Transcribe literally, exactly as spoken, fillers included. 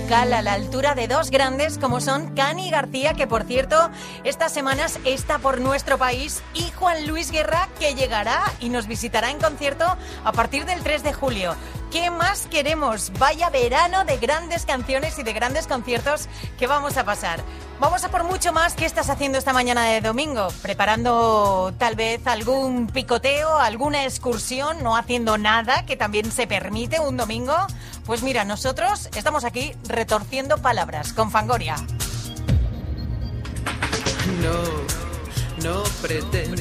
musical a la altura de dos grandes como son Cani García, que por cierto estas semanas está por nuestro país, y Juan Luis Guerra, que llegará y nos visitará en concierto a partir del tres de julio. ¿Qué más queremos? Vaya verano de grandes canciones y de grandes conciertos que vamos a pasar. Vamos a por mucho más. ¿Qué estás haciendo esta mañana de domingo? ¿Preparando tal vez algún picoteo, alguna excursión? ¿No haciendo nada, que también se permite un domingo? Pues mira, nosotros estamos aquí retorciendo palabras con Fangoria. No, no pretendo